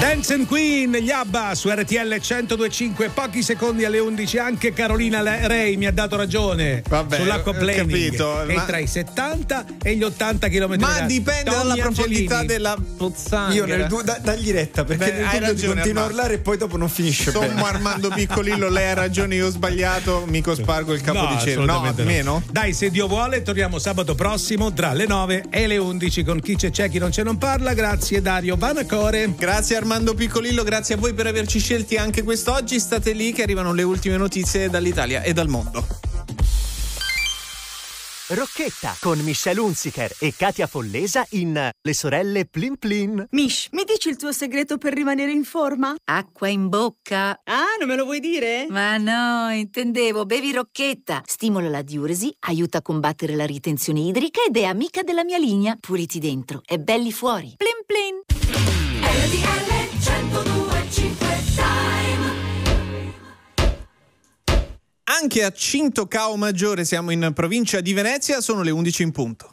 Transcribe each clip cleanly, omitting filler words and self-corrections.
Dancing Queen, gli ABBA su RTL 102.5, pochi secondi alle 11. Anche Carolina Rei mi ha dato ragione. Vabbè, sull'acquaplaning, capito, è tra i 70 e gli 80 km. Ma dipende dalla profondità della pozzanghera. Io dagli retta, perché hai ragione, continua a urlare e poi dopo non finisce. Sommo Armando Piccolillo, lei ha ragione, io ho sbagliato, mi cospargo il capo di cielo. No, almeno. Dai, se Dio vuole, torniamo sabato prossimo tra le 9 e le 11 con Chi c'è, chi non c'è non parla. Grazie Dario Vanacore. Grazie Armando Piccolillo, grazie a voi per averci scelti anche quest'oggi. State lì che arrivano le ultime notizie dall'Italia e dal mondo. Rocchetta con Michelle Hunziker e Katia Follesa in Le sorelle Plin Plin. Mish, mi dici il tuo segreto per rimanere in forma? Acqua in bocca. Ah, non me lo vuoi dire? Ma no, intendevo, bevi Rocchetta. Stimola la diuresi, aiuta a combattere la ritenzione idrica ed è amica della mia linea. Puliti dentro e belli fuori. Plin Plin. RTL 102.5 Anche a Cinto Cao Maggiore, siamo in provincia di Venezia, sono le 11 in punto.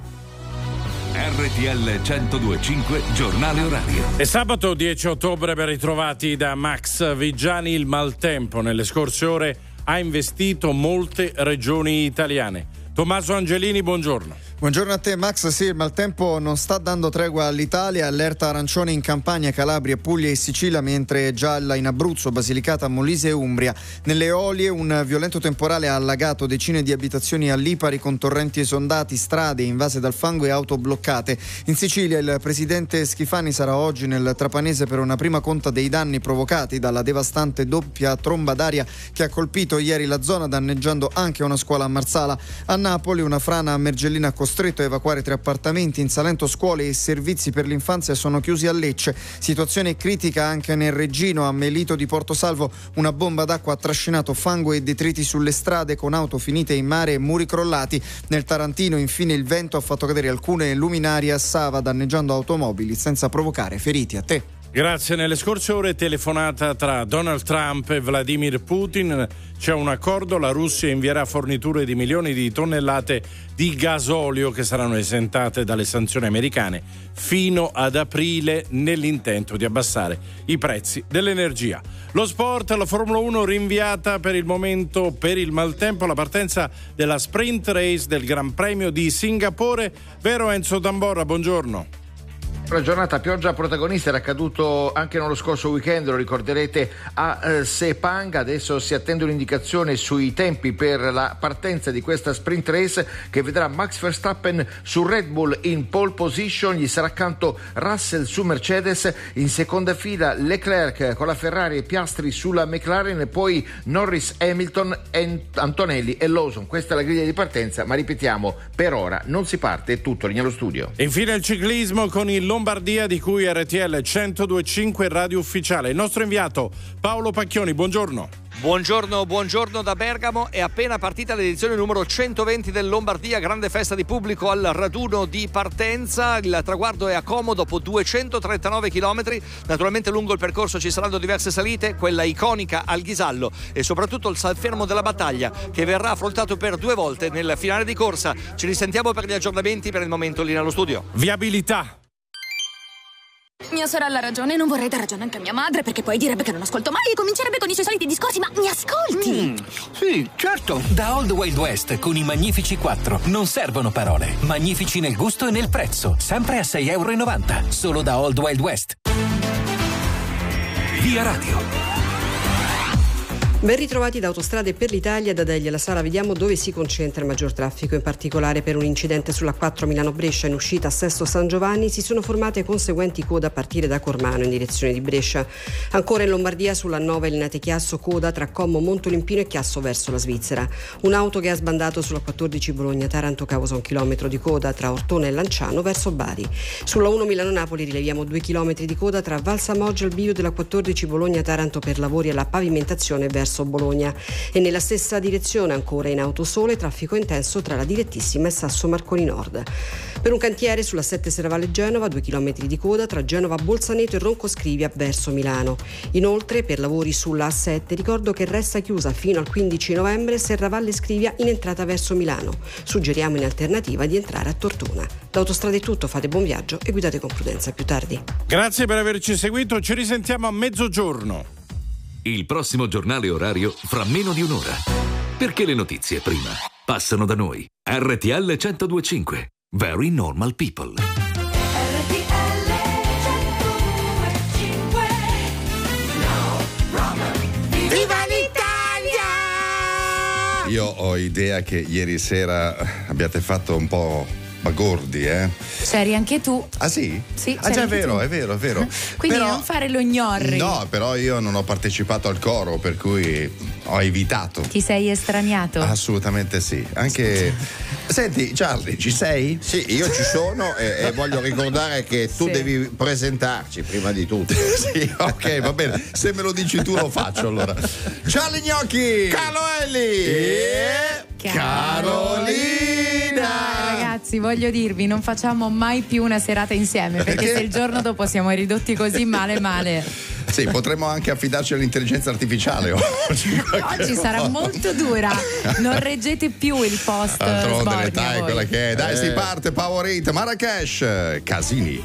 RTL 102.5 giornale orario. È sabato 10 ottobre, ben ritrovati da Max Vigiani. Il maltempo nelle scorse ore ha investito molte regioni italiane. Tommaso Angelini, buongiorno. Buongiorno a te Max, sì, il maltempo non sta dando tregua all'Italia, allerta arancione in Campania, Calabria, Puglia e Sicilia, mentre gialla in Abruzzo, Basilicata, Molise e Umbria. Nelle Eolie un violento temporale ha allagato decine di abitazioni a Lipari con torrenti esondati, strade invase dal fango e auto bloccate. In Sicilia il presidente Schifani sarà oggi nel Trapanese per una prima conta dei danni provocati dalla devastante doppia tromba d'aria che ha colpito ieri la zona, danneggiando anche una scuola a Marsala. A Napoli una frana a Mergellina ha costretto a evacuare 3 appartamenti. In Salento scuole e servizi per l'infanzia sono chiusi a Lecce. Situazione critica anche nel Reggino. A Melito di Portosalvo una bomba d'acqua ha trascinato fango e detriti sulle strade, con auto finite in mare e muri crollati. Nel Tarantino infine il vento ha fatto cadere alcune luminarie a Sava, danneggiando automobili senza provocare feriti. A te. Grazie. Nelle scorse ore telefonata tra Donald Trump e Vladimir Putin. C'è un accordo, la Russia invierà forniture di milioni di tonnellate di gasolio che saranno esentate dalle sanzioni americane fino ad aprile, nell'intento di abbassare i prezzi dell'energia. Lo sport, la Formula 1 rinviata per il momento per il maltempo, la partenza della sprint race del Gran Premio di Singapore. Vero Enzo Tamborra, buongiorno. La giornata pioggia protagonista era accaduto anche nello scorso weekend, lo ricorderete, a Sepang. Adesso si attende un'indicazione sui tempi per la partenza di questa sprint race che vedrà Max Verstappen su Red Bull in pole position, gli sarà accanto Russell su Mercedes, in seconda fila Leclerc con la Ferrari e Piastri sulla McLaren, e poi Norris, Hamilton, Antonelli e Lawson. Questa è la griglia di partenza, ma ripetiamo, per ora non si parte, è tutto lì nello studio. E infine il ciclismo con il Lombardia, di cui RTL 102.5 radio ufficiale. Il nostro inviato Paolo Pacchioni, buongiorno. Buongiorno da Bergamo. È appena partita l'edizione numero 120 del Lombardia, grande festa di pubblico al raduno di partenza. Il traguardo è a Como dopo 239 km. Naturalmente lungo il percorso ci saranno diverse salite, quella iconica al Ghisallo e soprattutto il salfermo della battaglia, che verrà affrontato per 2 volte nel finale di corsa. Ci risentiamo per gli aggiornamenti, per il momento lì nello studio. Viabilità. Mia sorella ha ragione, non vorrei dar ragione anche a mia madre, perché poi direbbe che non ascolto mai e comincerebbe con i suoi soliti discorsi. Ma mi ascolti? Sì, certo. Da Old Wild West con i Magnifici 4 non servono parole. Magnifici nel gusto e nel prezzo, sempre a €6,90. Solo da Old Wild West. Via Radio. Ben ritrovati da Autostrade per l'Italia. Da Delia alla Sala vediamo dove si concentra il maggior traffico, in particolare per un incidente sulla 4 Milano-Brescia in uscita a Sesto San Giovanni si sono formate conseguenti code a partire da Cormano in direzione di Brescia. Ancora in Lombardia sulla 9 Linate-Chiasso coda tra Como, Montolimpino e Chiasso verso la Svizzera. Un'auto che ha sbandato sulla 14 Bologna-Taranto causa 1 chilometro di coda tra Ortona e Lanciano verso Bari. Sulla 1 Milano-Napoli rileviamo 2 chilometri di coda tra Valsamoggia e il bivio della 14 Bologna-Taranto per lavori alla pavimentazione verso verso Bologna. E nella stessa direzione ancora in Autosole, traffico intenso tra la Direttissima e Sasso Marconi Nord. Per un cantiere sulla 7 Serravalle Genova, 2 km di coda tra Genova Bolzaneto e Roncoscrivia verso Milano. Inoltre, per lavori sulla A7, ricordo che resta chiusa fino al 15 novembre Serravalle Scrivia in entrata verso Milano. Suggeriamo in alternativa di entrare a Tortona. Da Autostrade è tutto, fate buon viaggio e guidate con prudenza. A più tardi. Grazie per averci seguito, ci risentiamo a mezzogiorno. Il prossimo giornale orario fra meno di un'ora. Perché le notizie prima passano da noi. RTL 102.5. Very normal people. Viva l'Italia! Io ho idea che ieri sera abbiate fatto un po' bagordi, C'eri anche tu. Ah sì? Sì. Ah già, è vero. Quindi però, non fare lo gnorri. No, però io non ho partecipato al coro, per cui ho evitato. Ti sei estraniato? Assolutamente sì. Anche. Senti, Charlie, ci sei? Sì, io ci sono e voglio ricordare che tu devi presentarci prima di tutto. Sì, ok, va bene. Se me lo dici tu lo faccio allora. Charlie Gnocchi! Carlo Elli! E Carolina! Ragazzi, voglio dirvi, non facciamo mai più una serata insieme, perché se il giorno dopo siamo ridotti così male. Sì, potremmo anche affidarci all'intelligenza artificiale oggi sarà molto dura. Non reggete più il post D'altronde sbornia l'età è quella che è. Dai, si parte, Power Hit, Marrakesh, Casini.